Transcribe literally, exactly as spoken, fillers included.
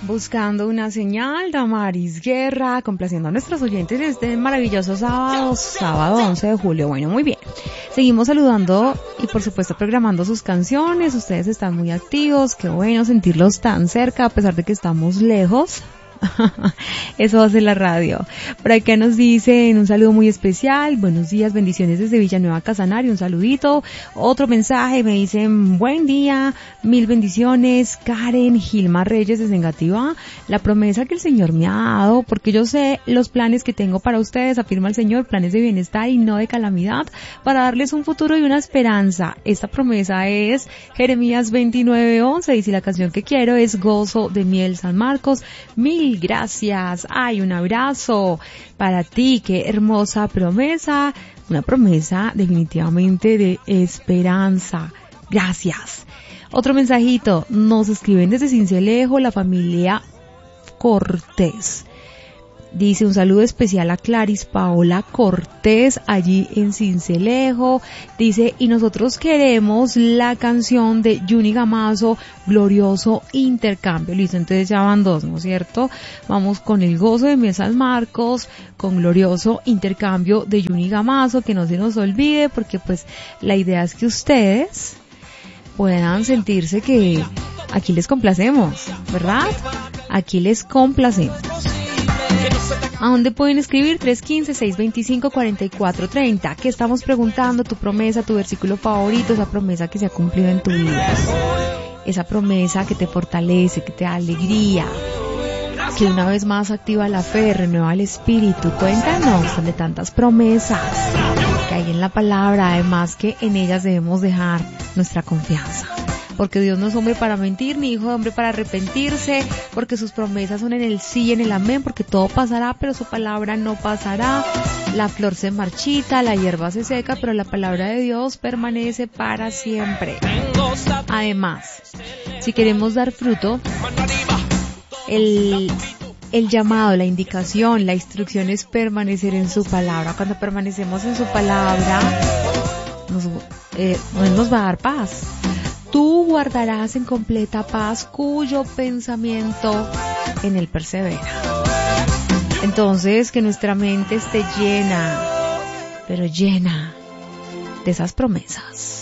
Buscando una señal, Damaris Guerra, complaciendo a nuestros oyentes este maravilloso sábado, sábado once de julio. Bueno, muy bien. Seguimos saludando y por supuesto programando sus canciones. Ustedes están muy activos, qué bueno sentirlos tan cerca a pesar de que estamos lejos. Eso hace la radio. Por acá nos dicen un saludo muy especial, buenos días, bendiciones desde Villanueva Casanare, un saludito. Otro mensaje, me dicen buen día, mil bendiciones, Karen Gilma Reyes desde Engativá. La promesa que el Señor me ha dado, porque yo sé los planes que tengo para ustedes, afirma el Señor, planes de bienestar y no de calamidad, para darles un futuro y una esperanza. Esta promesa es Jeremías veintinueve once, y si la canción que quiero es Gozo de Miel San Marcos. Mil gracias. Ay, un abrazo para ti. Qué hermosa promesa. Una promesa definitivamente de esperanza. Gracias. Otro mensajito. Nos escriben desde Cincelejo la familia Cortés. Dice un saludo especial a Claris Paola Cortés allí en Cincelejo. Dice, y nosotros queremos la canción de Juni Gamazo, Glorioso Intercambio. Listo, entonces ya van dos, ¿no es cierto? Vamos con el Gozo de Miel San Marcos, con Glorioso Intercambio de Juni Gamazo, que no se nos olvide, porque pues la idea es que ustedes puedan sentirse que aquí les complacemos, ¿verdad? Aquí les complacemos. ¿A dónde pueden escribir? tres uno cinco, seis dos cinco, cuatro cuatro tres cero. ¿Qué estamos preguntando? Tu promesa, tu versículo favorito, esa promesa que se ha cumplido en tu vida. Esa promesa que te fortalece, que te da alegría, que una vez más activa la fe, renueva el espíritu. Cuéntanos de tantas promesas que hay en la palabra, además que en ellas debemos dejar nuestra confianza. Porque Dios no es hombre para mentir, ni hijo de hombre para arrepentirse, porque sus promesas son en el sí y en el amén, porque todo pasará, pero su palabra no pasará. La flor se marchita, la hierba se seca, pero la palabra de Dios permanece para siempre. Además, si queremos dar fruto, el, el llamado, la indicación, la instrucción es permanecer en su palabra. Cuando permanecemos en su palabra, nos, eh, nos va a dar paz. Tú guardarás en completa paz cuyo pensamiento en él persevera. Entonces, que nuestra mente esté llena, pero llena de esas promesas.